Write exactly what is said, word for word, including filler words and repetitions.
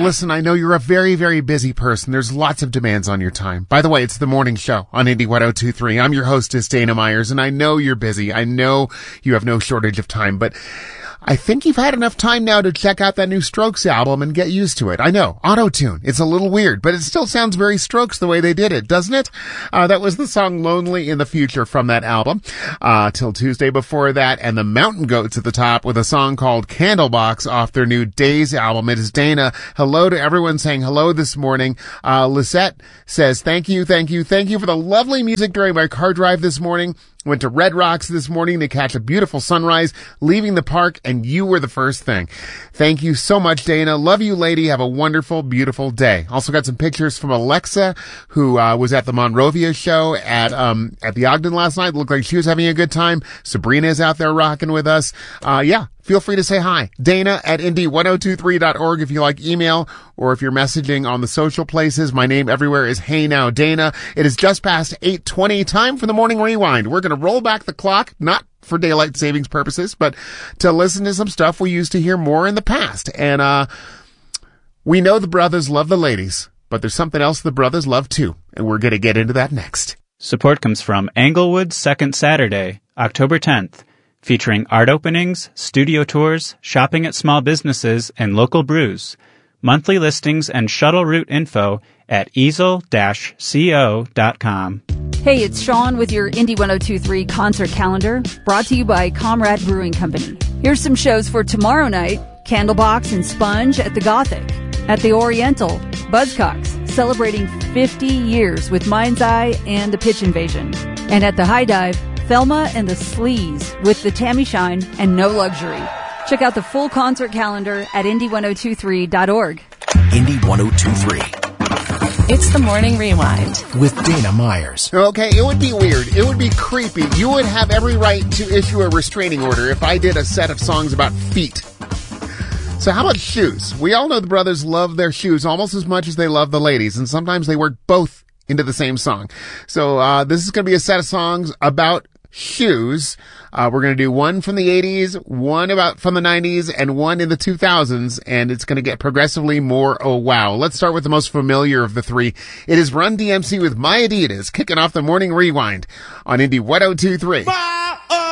listen, I know you're a very, very busy person. There's lots of demands on your time. By the way, it's the morning show on Indie one oh two three. I'm your hostess, Dana Myers, and I know you're busy. I know you have no shortage of time, but I think you've had enough time now to check out that new Strokes album and get used to it. I know, auto-tune. It's a little weird, but it still sounds very Strokes the way they did it, doesn't it? Uh, that was the song Lonely in the Future from that album. Uh, till Tuesday before that, and the Mountain Goats at the top with a song called Candlebox off their new Days album. It is Dana. Hello to everyone saying hello this morning. Uh, Lisette says, thank you, thank you, thank you for the lovely music during my car drive this morning. Went to Red Rocks this morning to catch a beautiful sunrise, leaving the park, and you were the first thing. Thank you so much, Dana. Love you, lady. Have a wonderful, beautiful day. Also got some pictures from Alexa, who uh, was at the Monrovia show at um at the Ogden last night. Looked like she was having a good time. Sabrina's out there rocking with us. Uh yeah. Feel free to say hi. Dana at indie ten twenty-three dot org if you like email, or if you're messaging on the social places. My name everywhere is Hey Now Dana. It is just past eight twenty. Time for the morning rewind. We're going to roll back the clock, not for daylight savings purposes, but to listen to some stuff we used to hear more in the past. And uh we know the brothers love the ladies, but there's something else the brothers love too, and we're going to get into that next. Support comes from Englewood's Second Saturday, October tenth. Featuring art openings, studio tours, shopping at small businesses, and local brews. Monthly listings and shuttle route info at easel dash co dot com. Hey, it's Sean with your Indie ten twenty-three concert calendar, brought to you by Comrade Brewing Company. Here's some shows for tomorrow night. Candlebox and Sponge at the Gothic. At the Oriental, Buzzcocks, celebrating fifty years with Mind's Eye and the Pitch Invasion. And at the High Dive, Thelma and the Sleaze with the Tammy Shine and No Luxury. Check out the full concert calendar at indie ten twenty-three dot org. Indie ten twenty-three. It's the Morning Rewind with Dana Myers. Okay, it would be weird. It would be creepy. You would have every right to issue a restraining order if I did a set of songs about feet. So how about shoes? We all know the brothers love their shoes almost as much as they love the ladies, and sometimes they work both into the same song. So uh this is going to be a set of songs about shoes. Uh, we're going to do one from the eighties, one about from the nineties, and one in the two thousands, and it's going to get progressively more oh wow. Let's start with the most familiar of the three. It is Run D M C with My Adidas, kicking off the morning rewind on Indie ten twenty-three. Bye!